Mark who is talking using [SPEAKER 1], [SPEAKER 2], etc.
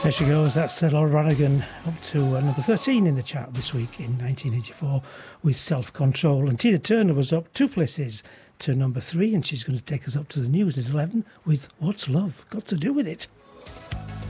[SPEAKER 1] There she goes, that's Laura Branigan, up to number 13 in the chart this week in 1984 with Self-Control. And Tina Turner was up 2 places to number 3, and she's going to take us up to the news at 11 with What's Love Got to Do With It?